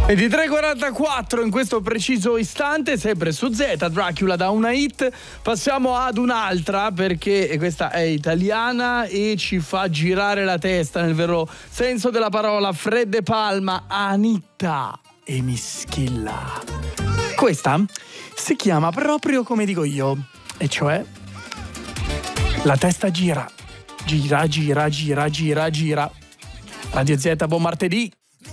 23:44 in questo preciso istante, sempre su Z, Dracula da una hit. Passiamo ad un'altra perché questa è italiana e ci fa girare la testa nel vero senso della parola. Fred De Palma, Anitta e Mischilla. Questa si chiama proprio come dico io, e cioè la testa gira. Gira, gira, gira, gira, gira. Radio Z, buon martedì.